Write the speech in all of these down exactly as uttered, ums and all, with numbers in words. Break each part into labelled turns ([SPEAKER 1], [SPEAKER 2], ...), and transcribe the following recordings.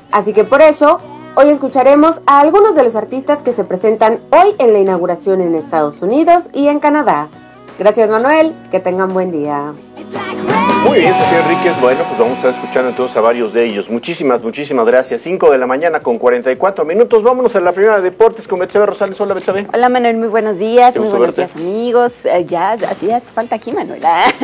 [SPEAKER 1] Así que por eso, hoy escucharemos a algunos de los artistas que se presentan hoy en la inauguración en Estados Unidos y en Canadá. Gracias, Manuel, que tengan buen día.
[SPEAKER 2] Muy bien, Sofía Enríquez. Bueno, pues vamos a estar escuchando entonces a varios de ellos. Muchísimas, muchísimas gracias. cinco de la mañana con cuarenta y cuatro minutos. Vámonos a la primera de deportes con Betsabe Rosales. Hola, Betsabe.
[SPEAKER 3] Hola, Manuel, muy buenos días.
[SPEAKER 2] Qué
[SPEAKER 3] Muy
[SPEAKER 2] gusto
[SPEAKER 3] buenos
[SPEAKER 2] verte.
[SPEAKER 3] días, amigos. Eh, ya, así hace falta aquí, Manuel.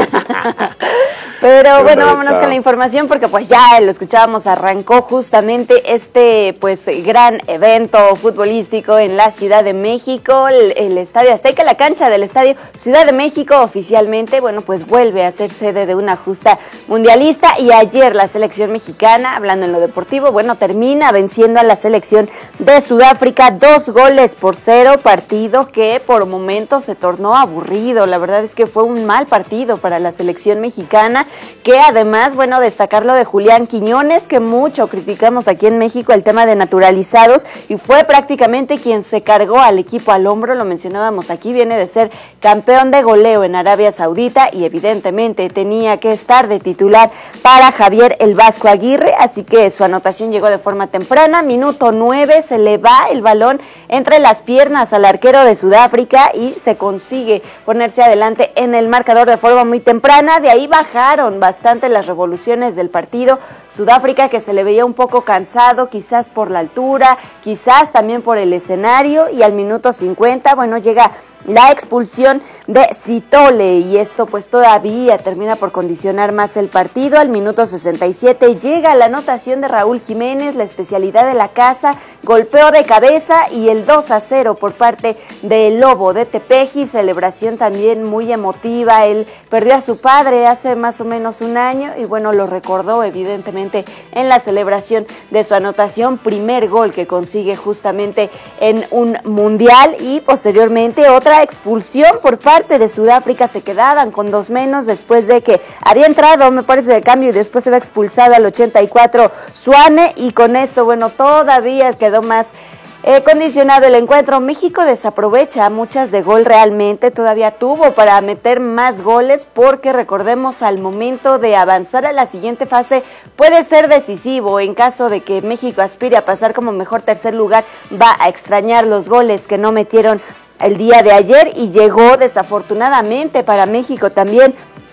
[SPEAKER 3] Pero bueno,
[SPEAKER 2] Betsa.
[SPEAKER 3] vámonos con la información porque pues ya lo escuchábamos, arrancó justamente este pues gran evento futbolístico en la Ciudad de México, el, el Estadio Azteca, la cancha del Estadio Ciudad de México oficialmente, bueno, pues vuelve a ser sede de una justa mundialista y ayer la selección mexicana, hablando en lo deportivo, bueno, termina venciendo a la selección de Sudáfrica dos goles por cero, partido que por momentos se tornó aburrido. La verdad es que fue un mal partido para la selección mexicana, que además, bueno, destacar lo de Julián Quiñones, que mucho criticamos aquí en México el tema de naturalizados, y fue prácticamente quien se cargó al equipo al hombro, lo mencionábamos aquí, viene de ser campeón de goleo en Arabia Saudita y evidentemente tenía que estar de titular para Javier el Vasco Aguirre, así que su anotación llegó de forma temprana. Minuto nueve, se le va el balón entre las piernas al arquero de Sudáfrica y se consigue ponerse adelante en el marcador de forma muy temprana. De ahí bajaron bastante las revoluciones del partido. Sudáfrica, que se le veía un poco cansado, quizás por la altura, quizás también por el escenario, y al minuto cincuenta, bueno, llega la expulsión de Sithole y esto pues todavía termina por condicionar más el partido. Al minuto sesenta y siete llega la anotación de Raúl Jiménez, la especialidad de la casa, golpeo de cabeza y el dos a cero por parte del Lobo de Tepeji, celebración también muy emotiva. Él perdió a su padre hace más o menos un año y bueno, lo recordó evidentemente en la celebración de su anotación, primer gol que consigue justamente en un mundial, y posteriormente otra expulsión por parte de Sudáfrica. Se quedaban con dos menos después de que había entrado, me parece, de cambio y después se había expulsado al ochenta y cuatro Suane, y con esto, bueno, todavía quedó más Eh, condicionado el encuentro. México desaprovecha muchas de gol realmente, todavía tuvo para meter más goles porque recordemos, al momento de avanzar a la siguiente fase puede ser decisivo. En caso de que México aspire a pasar como mejor tercer lugar, va a extrañar los goles que no metieron el día de ayer, y llegó desafortunadamente para México también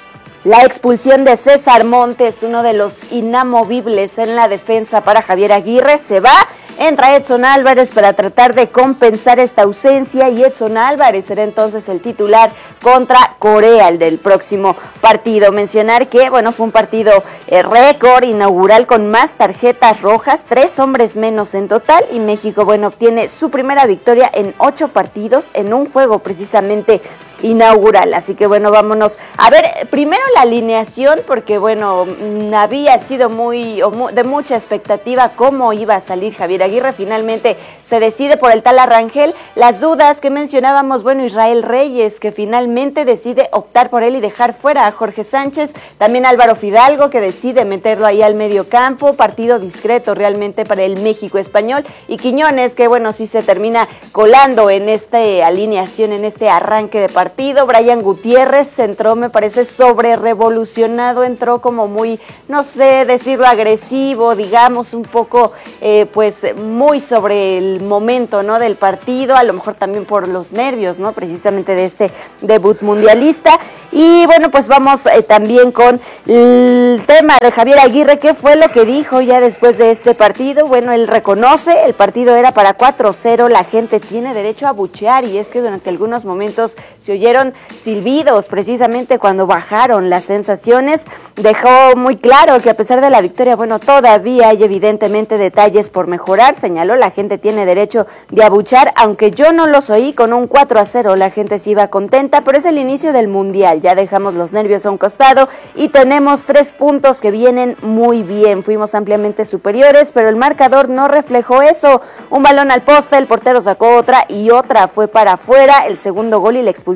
[SPEAKER 3] la expulsión de César Montes, uno de los inamovibles en la defensa para Javier Aguirre. Se va, entra Edson Álvarez para tratar de compensar esta ausencia, y Edson Álvarez será entonces el titular contra Corea, el del próximo partido. Mencionar que, bueno, fue un partido eh, récord, inaugural, con más tarjetas rojas, tres hombres menos en total, y México, bueno, obtiene su primera victoria en ocho partidos en un juego precisamente inaugural. Así que bueno, vámonos a ver primero la alineación, porque bueno, había sido muy de mucha expectativa cómo iba a salir Javier Aguirre. Finalmente se decide por el Tala Rangel. Las dudas que mencionábamos, bueno, Israel Reyes, que finalmente decide optar por él y dejar fuera a Jorge Sánchez, también Álvaro Fidalgo, que decide meterlo ahí al medio campo. Partido discreto realmente para el México español, y Quiñones, que bueno, sí se termina colando en esta alineación, en este arranque de partido. Brian Gutiérrez entró, me parece, sobre revolucionado, entró como muy, no sé decirlo, agresivo, digamos, un poco eh, pues muy sobre el momento, ¿no?, del partido, a lo mejor también por los nervios, ¿no?, precisamente de este debut mundialista. Y bueno, pues vamos eh, también con el tema de Javier Aguirre. ¿Qué fue lo que dijo ya después de este partido? Bueno, él reconoce, el partido era para cuatro cero, la gente tiene derecho a abuchear, y es que durante algunos momentos se oyeron silbidos precisamente cuando bajaron las sensaciones. Dejó muy claro que a pesar de la victoria, bueno, todavía hay evidentemente detalles por mejorar. Señaló, la gente tiene derecho de abuchar, aunque yo no los oí. Con un cuatro a cero la gente sí iba contenta, pero es el inicio del mundial, ya dejamos los nervios a un costado y tenemos tres puntos que vienen muy bien. Fuimos ampliamente superiores, pero el marcador no reflejó eso. Un balón al poste, el portero sacó otra y otra fue para afuera. El segundo gol y la expulsión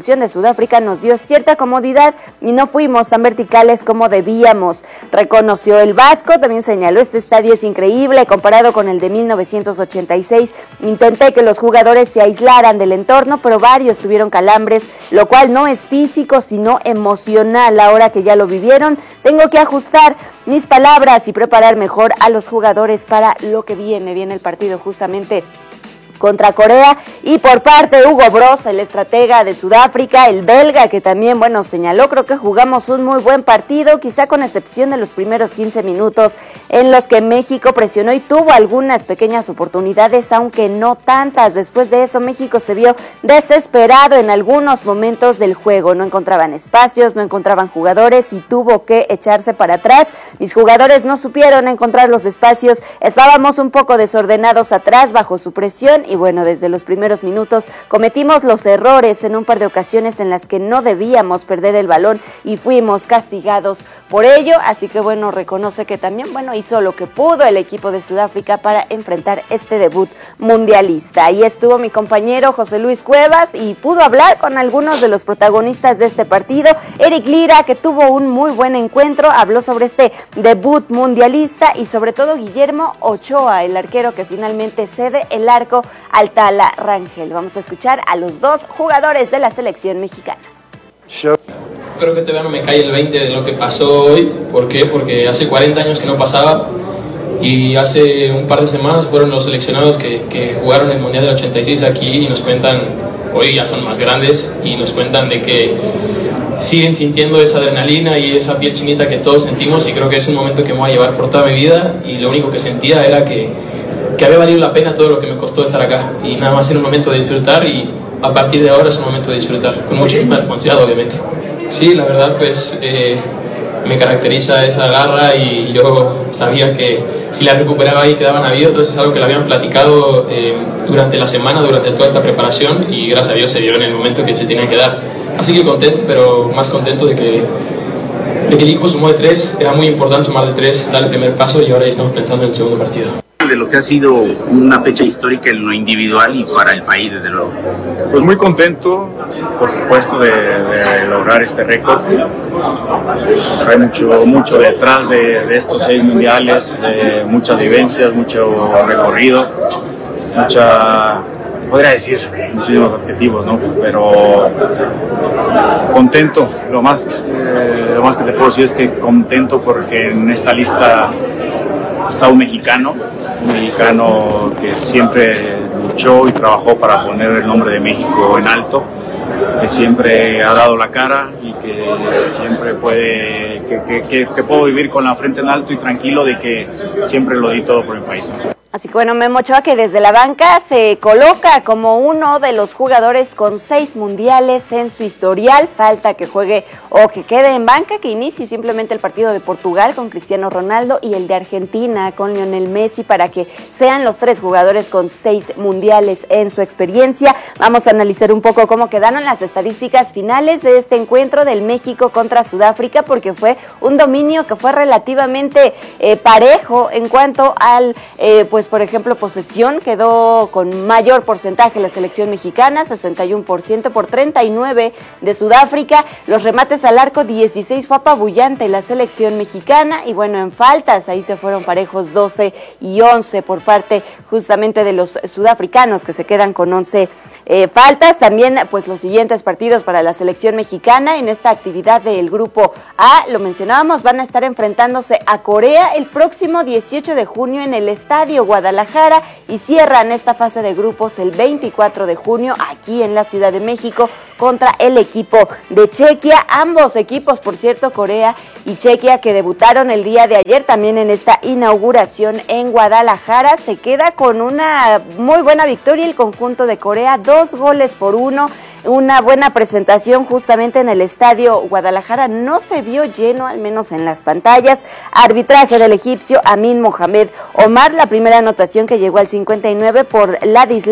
[SPEAKER 3] expulsión de Sudáfrica nos dio cierta comodidad y no fuimos tan verticales como debíamos, reconoció el vasco. También señaló: este estadio es increíble comparado con el de mil novecientos ochenta y seis. Intenté que los jugadores se aislaran del entorno, pero varios tuvieron calambres, lo cual no es físico, sino emocional. Ahora que ya lo vivieron, tengo que ajustar mis palabras y preparar mejor a los jugadores para lo que viene. Viene el partido justamente contra Corea. Y por parte de Hugo Broos, el estratega de Sudáfrica, el belga, que también, bueno, señaló: creo que jugamos un muy buen partido, quizá con excepción de los primeros quince minutos en los que México presionó y tuvo algunas pequeñas oportunidades, aunque no tantas. Después de eso, México se vio desesperado en algunos momentos del juego, no encontraban espacios, no encontraban jugadores y tuvo que echarse para atrás. Mis jugadores no supieron encontrar los espacios, estábamos un poco desordenados atrás bajo su presión. Y bueno, desde los primeros minutos cometimos los errores en un par de ocasiones en las que no debíamos perder el balón y fuimos castigados por ello. Así que bueno, reconoce que también, bueno, hizo lo que pudo el equipo de Sudáfrica para enfrentar este debut mundialista. Ahí estuvo mi compañero José Luis Cuevas y pudo hablar con algunos de los protagonistas de este partido. Eric Lira, que tuvo un muy buen encuentro, habló sobre este debut mundialista, y sobre todo Guillermo Ochoa, el arquero que finalmente cede el arco al Tala Rangel. Vamos a escuchar a los dos jugadores de la selección mexicana.
[SPEAKER 4] Creo que todavía no me cae el veinte de lo que pasó hoy. ¿Por qué? Porque hace cuarenta años que no pasaba, y hace un par de semanas fueron los seleccionados que, que jugaron el Mundial del ochenta y seis aquí, y nos cuentan, hoy ya son más grandes, y nos cuentan de que siguen sintiendo esa adrenalina y esa piel chinita que todos sentimos, y creo que es un momento que me voy a llevar por toda mi vida. Y lo único que sentía era que que había valido la pena todo lo que me costó estar acá, y nada más era un momento de disfrutar, y a partir de ahora es un momento de disfrutar, con muchísima responsabilidad, obviamente. Sí, la verdad, pues eh, me caracteriza esa garra, y yo sabía que si la recuperaba ahí quedaba navío. Entonces es algo que le habían platicado eh, durante la semana, durante toda esta preparación, y gracias a Dios se dio en el momento que se tenía que dar. Así que contento, pero más contento de que, de que el equipo sumó de tres. Era muy importante sumar de tres, dar el primer paso, y ahora ya estamos pensando en el segundo partido.
[SPEAKER 5] De lo que ha sido una fecha histórica en lo individual y para el país, desde luego.
[SPEAKER 6] Pues muy contento, por supuesto, de, de lograr este récord. Hay mucho, mucho detrás de, de estos seis mundiales, de muchas vivencias, mucho recorrido, mucha, podría decir, muchísimos objetivos, ¿no? Pero contento, lo más, eh, lo más que te puedo decir es que contento porque en esta lista está un mexicano, un mexicano que siempre luchó y trabajó para poner el nombre de México en alto, que siempre ha dado la cara y que siempre puede, que, que, que, que puedo vivir con la frente en alto y tranquilo de que siempre lo di todo por mi país.
[SPEAKER 3] Así que bueno, Memo Ochoa, que desde la banca se coloca como uno de los jugadores con seis mundiales en su historial. Falta que juegue o que quede en banca, que inicie simplemente el partido de Portugal con Cristiano Ronaldo y el de Argentina con Lionel Messi, para que sean los tres jugadores con seis mundiales en su experiencia. Vamos a analizar un poco cómo quedaron las estadísticas finales de este encuentro del México contra Sudáfrica, porque fue un dominio que fue relativamente eh, parejo en cuanto al eh, pues por ejemplo posesión. Quedó con mayor porcentaje la selección mexicana, sesenta y uno por ciento por treinta y nueve de Sudáfrica. Los remates al arco, dieciséis, fue apabullante la selección mexicana, y bueno, en faltas ahí se fueron parejos, doce y once por parte justamente de los sudafricanos, que se quedan con once eh, faltas. También pues los siguientes partidos para la selección mexicana en esta actividad del grupo A, lo mencionábamos, van a estar enfrentándose a Corea el próximo dieciocho de junio en el Estadio Guadalajara, y cierran esta fase de grupos el veinticuatro de junio aquí en la Ciudad de México contra el equipo de Chequia. Ambos equipos, por cierto, Corea y Chequia, que debutaron el día de ayer también en esta inauguración en Guadalajara. Se queda con una muy buena victoria el conjunto de Corea, dos goles por uno. Una buena presentación justamente en el Estadio Guadalajara. No se vio lleno, al menos en las pantallas. Arbitraje del egipcio Amin Mohamed Omar. La primera anotación, que llegó al cincuenta y nueve por Ladislav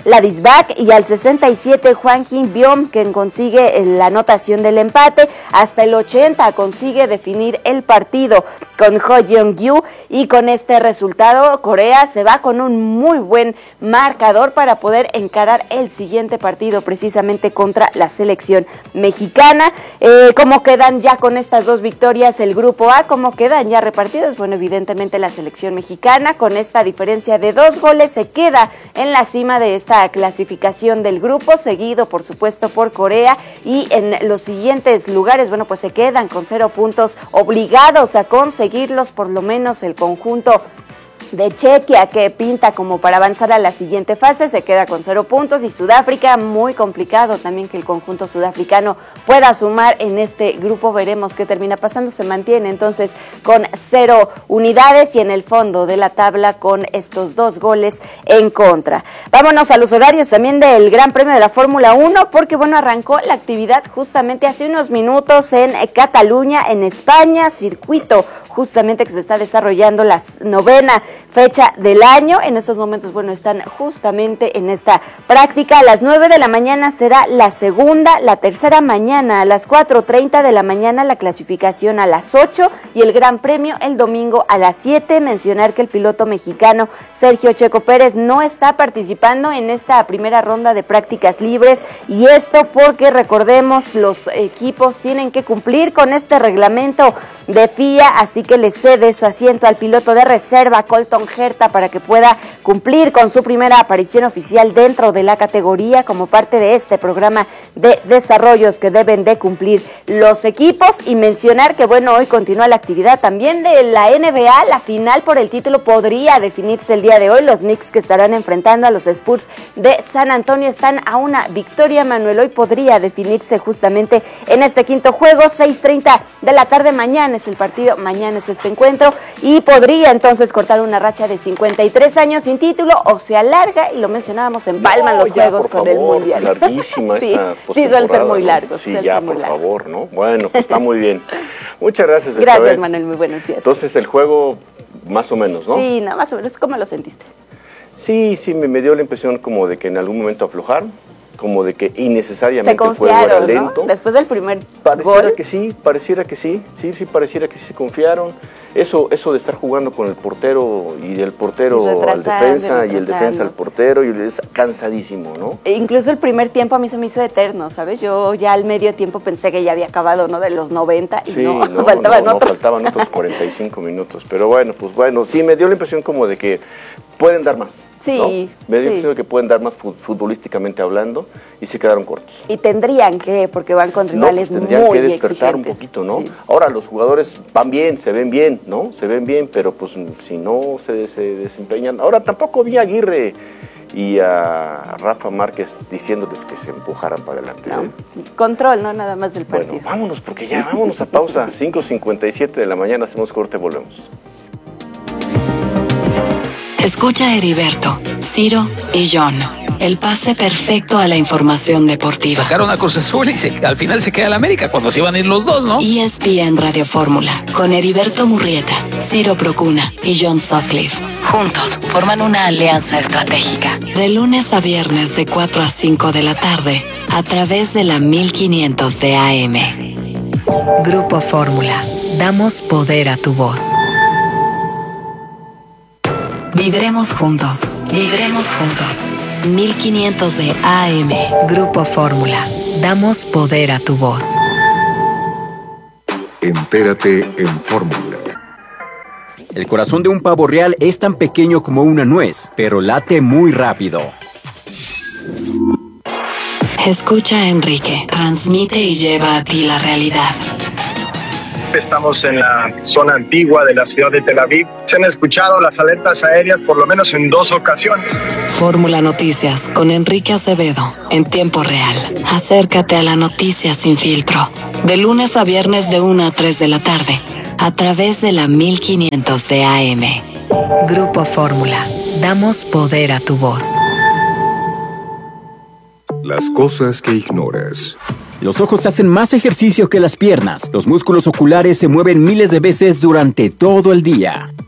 [SPEAKER 3] Ladisbach, y al sesenta y siete Hwang In-beom, quien consigue la anotación del empate. Hasta el ochenta consigue definir el partido con Ho Yeong-gyu, y con este resultado Corea se va con un muy buen marcador para poder encarar el siguiente partido precisamente contra la selección mexicana. Eh, ¿Cómo quedan ya con estas dos victorias el grupo A? ¿Cómo quedan ya repartidos? Bueno, evidentemente la selección mexicana con esta diferencia de dos goles se queda en la cima de esta clasificación del grupo, seguido por supuesto por Corea, y en los siguientes lugares, bueno, pues se quedan con cero puntos, obligados a conseguirlos por lo menos el conjunto de Chequia, que pinta como para avanzar a la siguiente fase, se queda con cero puntos, y Sudáfrica, muy complicado también que el conjunto sudafricano pueda sumar en este grupo. Veremos qué termina pasando. Se mantiene entonces con cero unidades y en el fondo de la tabla con estos dos goles en contra. Vámonos a los horarios también del Gran Premio de la Fórmula uno, porque bueno, arrancó la actividad justamente hace unos minutos en Cataluña, en España, circuito justamente que se está desarrollando la novena fecha del año. En estos momentos, bueno, están justamente en esta práctica. A las nueve de la mañana será la segunda, la tercera mañana a las cuatro treinta de la mañana, la clasificación a las ocho y el Gran Premio el domingo a las siete. Mencionar que el piloto mexicano Sergio Checo Pérez no está participando en esta primera ronda de prácticas libres, y esto porque recordemos, los equipos tienen que cumplir con este reglamento de F I A, así que le cede su asiento al piloto de reserva Colton Herta para que pueda cumplir con su primera aparición oficial dentro de la categoría como parte de este programa de desarrollos que deben de cumplir los equipos. Y mencionar que bueno, hoy continúa la actividad también de la N B A, la final por el título podría definirse el día de hoy. Los Knicks, que estarán enfrentando a los Spurs de San Antonio, están a una victoria, Manuel. Hoy podría definirse justamente en este quinto juego. Seis treinta de la tarde mañana es el partido, mañana es este encuentro, y podría entonces cortar una racha de cincuenta y tres años sin título, o se alarga, y lo mencionábamos, empalman no, los
[SPEAKER 2] ya,
[SPEAKER 3] juegos con
[SPEAKER 2] favor,
[SPEAKER 3] el Mundial.
[SPEAKER 2] Larguísima
[SPEAKER 3] sí,
[SPEAKER 2] esta
[SPEAKER 3] sí, suelen ser muy largos.
[SPEAKER 2] Sí, ya, por largos. favor, ¿no? Bueno, pues está muy bien. Muchas gracias,
[SPEAKER 3] Betsabe. Gracias, Manuel, muy buenos días.
[SPEAKER 2] Entonces, el juego, más o menos, ¿no?
[SPEAKER 3] Sí, no, más o menos. ¿Cómo lo sentiste?
[SPEAKER 2] Sí, sí, me, me dio la impresión como de que en algún momento aflojaron, como de que innecesariamente
[SPEAKER 3] se
[SPEAKER 2] el juego era lento.
[SPEAKER 3] ¿No? Después del primer
[SPEAKER 2] pareciera
[SPEAKER 3] gol.
[SPEAKER 2] que sí, pareciera que sí, sí, sí, pareciera que sí se confiaron. Eso, eso de estar jugando con el portero y del portero al defensa y el defensa al portero, y es cansadísimo, ¿no?
[SPEAKER 3] E incluso el primer tiempo a mí se me hizo eterno, ¿sabes? Yo ya al medio tiempo pensé que ya había acabado, ¿no? De los noventa, y
[SPEAKER 2] sí,
[SPEAKER 3] no,
[SPEAKER 2] no,
[SPEAKER 3] faltaban,
[SPEAKER 2] no,
[SPEAKER 3] otros.
[SPEAKER 2] no, faltaban otros cuarenta y cinco minutos. Pero bueno, pues bueno, sí, me dio la impresión como de que pueden dar más.
[SPEAKER 3] Sí,
[SPEAKER 2] ¿no? Me dio
[SPEAKER 3] sí.
[SPEAKER 2] la impresión de que pueden dar más futbolísticamente hablando, y se quedaron cortos.
[SPEAKER 3] Y tendrían que, porque van con rivales
[SPEAKER 2] no, pues tendrían
[SPEAKER 3] muy
[SPEAKER 2] que despertar
[SPEAKER 3] exigentes.
[SPEAKER 2] un poquito, ¿no?
[SPEAKER 3] Sí.
[SPEAKER 2] Ahora los jugadores van bien, se ven bien, ¿no? Se ven bien, pero pues si no se, se desempeñan. Ahora tampoco vi a Aguirre y a Rafa Márquez diciéndoles que se empujaran para adelante.
[SPEAKER 3] No,
[SPEAKER 2] ¿eh?
[SPEAKER 3] Control, no nada más del partido.
[SPEAKER 2] Bueno, vámonos, porque ya vámonos a pausa. cinco cincuenta y siete de la mañana, hacemos corte, volvemos.
[SPEAKER 7] Escucha a Heriberto, Ciro y John. El pase perfecto a la información deportiva.
[SPEAKER 8] Sacaron a Cruz Azul y se, al final se queda el América cuando se iban a ir los dos, ¿no?
[SPEAKER 7] E S P N Radio Fórmula, con Heriberto Murrieta, Ciro Procuna y John Sutcliffe. Juntos forman una alianza estratégica. De lunes a viernes de cuatro a cinco de la tarde, a través de la mil quinientos de A M. Grupo Fórmula. Damos poder a tu voz. Vibremos juntos. Vibremos juntos. mil quinientos de A M. Grupo Fórmula. Damos poder a tu voz.
[SPEAKER 9] Entérate en Fórmula.
[SPEAKER 10] El corazón de un pavo real es tan pequeño como una nuez, pero late muy rápido.
[SPEAKER 7] Escucha a Enrique. Transmite y lleva a ti la realidad.
[SPEAKER 11] Estamos en la zona antigua de la ciudad de Tel Aviv. Se han escuchado las alertas aéreas por lo menos en dos ocasiones.
[SPEAKER 7] Fórmula Noticias con Enrique Acevedo en tiempo real. Acércate a la noticia sin filtro. De lunes a viernes de una a tres de la tarde. A través de la mil quinientos de A M. Grupo Fórmula. Damos poder a tu voz.
[SPEAKER 9] Las cosas que ignoras.
[SPEAKER 10] Los ojos hacen más ejercicio que las piernas. Los músculos oculares se mueven miles de veces durante todo el día.